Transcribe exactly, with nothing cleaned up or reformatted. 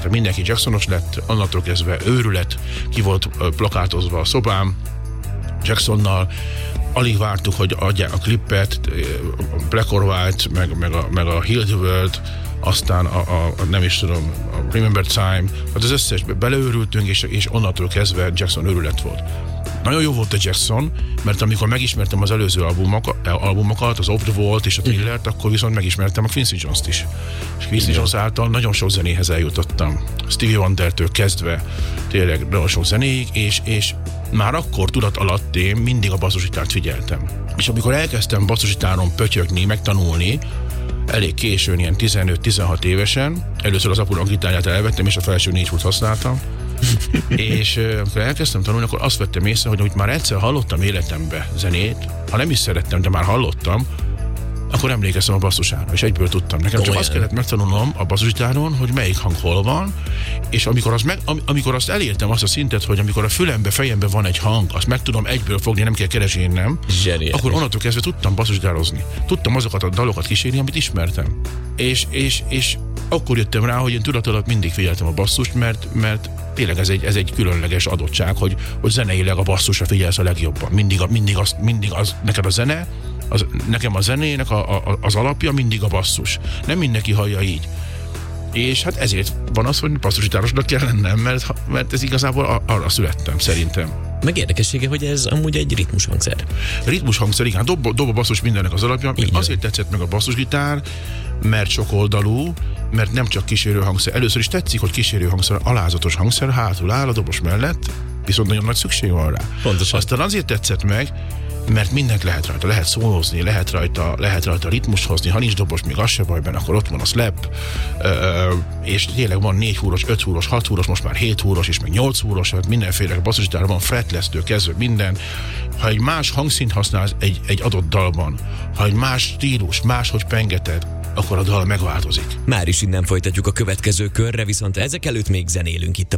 Tehát mindenki Jacksonos lett, onnantól kezdve őrület, ki volt plakátozva a szobám Jacksonnal, alig vártuk, hogy adják a klippet, Black or White, meg, meg, a, meg a Heal the World, aztán a, a, a nem is tudom, a Remember Time, hát az összes beleőrültünk, és, és onnantól kezdve Jackson őrület volt. Nagyon jó volt a Jackson, mert amikor megismertem az előző albumokat, albumokat az Off the Wall-t és a Thrillert, akkor viszont megismertem a Quincy Jones-t is. És Quincy Jones által nagyon sok zenéhez eljutottam. Stevie Wondertől kezdve tényleg nagyon sok zenéig, és, és már akkor tudat alatt én mindig a basszusgitárt figyeltem. És amikor elkezdtem basszusgitáron pötyögni, megtanulni, elég későn, ilyen tizenöt-tizenhat évesen, először az apulom gitárját elvettem, és a felső négy fut használtam, és uh, amikor elkezdtem tanulni, akkor azt vettem észre, hogy amit már egyszer hallottam életembe zenét, ha nem is szerettem, de már hallottam, akkor emlékeztem a basszusára, és egyből tudtam. Nekem Komolyan. Csak azt kellett megtanulnom a basszusgitáron, hogy melyik hang hol van, és amikor, az meg, am, amikor azt elértem azt a szintet, hogy amikor a fülembe, fejembe van egy hang, azt meg tudom egyből fogni, nem kell keresgélnem, akkor onnantól kezdve tudtam basszusgitározni. Tudtam azokat a dalokat kísérni, amit ismertem. És, és, és akkor jöttem rá, hogy én tudat alatt mindig figyeltem a basszust, mert, mert tényleg ez egy, ez egy különleges adottság, hogy, hogy zeneileg a basszusra figyelsz a legjobban. Mindig, a, mindig, az, mindig az, neked a zene, az, nekem a zenének a, a, az alapja mindig a basszus. Nem mindenki hallja így. És hát ezért van az, hogy basszusgitárosnak kell lennem, mert, mert ez igazából arra születtem, szerintem. Meg érdekessége, hogy ez amúgy egy ritmus hangszer. Ritmus hangszer, igen, dob, dob a basszus mindennek az alapja. Igen. Azért tetszett meg a basszusgitár, mert sokoldalú, mert nem csak kísérő hangszer. Először is tetszik, hogy kísérő hangszer, alázatos hangszer, hátul áll a dobos mellett, viszont nagyon nagy szükség van rá. Pontosan. Aztán azért tetszett meg, mert mindent lehet rajta, lehet szólózni, lehet rajta, lehet rajta ritmust hozni, ha nincs dobos, még az se baj benne, akkor ott van a slap, ö, és tényleg van négy húros, öt húros, hat húros, most már hét húros, és meg nyolc húros, hát mindenféle basszusgitár van, fretless-től kezdve minden. Ha egy más hangszint használsz egy, egy adott dalban, ha egy más stílus, máshogy pengeted, akkor a dal megváltozik. Már is innen folytatjuk a következő körre, viszont ezek előtt még zenélünk itt a